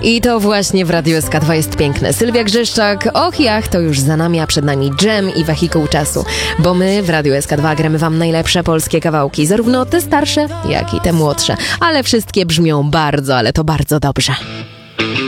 I to właśnie w Radiu SK2 jest piękne. Sylwia Grzeszczak, och jach, to już za nami, a przed nami Dżem i Wehikuł Czasu. Bo my w Radiu SK2 gramy wam najlepsze polskie kawałki, zarówno te starsze, jak i te młodsze. Ale wszystkie brzmią bardzo, ale to bardzo dobrze.